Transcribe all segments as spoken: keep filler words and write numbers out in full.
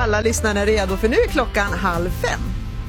alla lyssnare redo, för nu är klockan halv fem.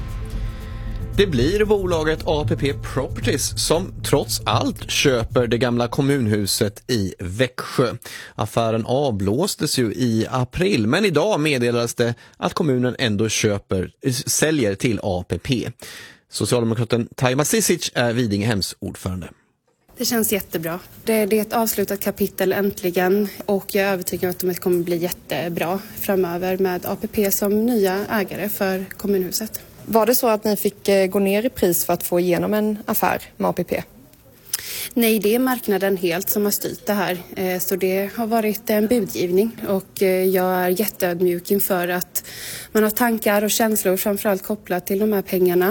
Det blir bolaget A P P Properties som trots allt köper det gamla kommunhuset i Växjö. Affären avblåstes ju i april, men idag meddelades det att kommunen ändå köper, säljer till A P P. Socialdemokraten Taima Sisic är Vidingehems ordförande. Det känns jättebra. Det, det är ett avslutat kapitel äntligen, och jag är övertygad om att det kommer bli jättebra framöver med A P P som nya ägare för kommunhuset. Var det så att ni fick gå ner i pris för att få igenom en affär med A P P? Nej, det är marknaden helt som har styrt det här. Så det har varit en budgivning, och jag är jätteödmjuk inför att man har tankar och känslor framförallt kopplat till de här pengarna.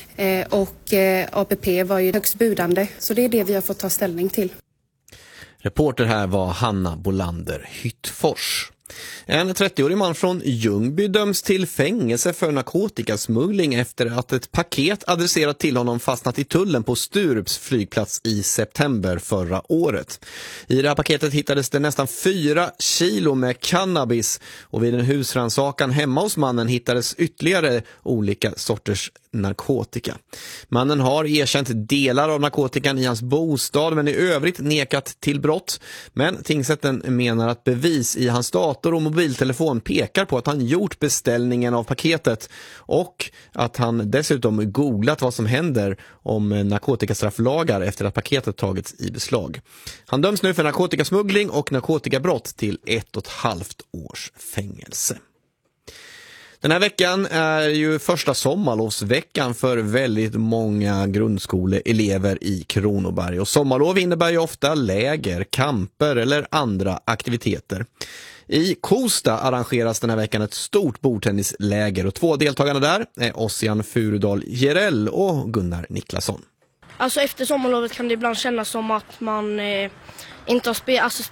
Och A P P var ju högst budande, så det är det vi har fått ta ställning till. Reporter här var Hanna Bolander Hyttfors. En trettioårig man från Ljungby döms till fängelse för narkotikasmuggling efter att ett paket adresserat till honom fastnat i tullen på Sturups flygplats i september förra året. I det här paketet hittades det nästan fyra kilo med cannabis, och vid en husrannsakan hemma hos mannen hittades ytterligare olika sorters narkotika. Mannen har erkänt delar av narkotikan i hans bostad, men i övrigt nekat till brott. Men tingsrätten menar att bevis i hans dator och mobiltelefon pekar på att han gjort beställningen av paketet, och att han dessutom googlat vad som händer om narkotikastrafflagar efter att paketet tagits i beslag. Han döms nu för narkotikasmuggling och narkotikabrott till ett och ett halvt års fängelse. Den här veckan är ju första sommarlovsveckan för väldigt många grundskoleelever i Kronoberg. Och sommarlov innebär ju ofta läger, kamper eller andra aktiviteter. I Kosta arrangeras den här veckan ett stort bordtennisläger, och två deltagarna där är Ossian Furudal Jerell och Gunnar Niklasson. Alltså efter sommarlovet kan det ibland kännas som att man eh, inte har spe- alltså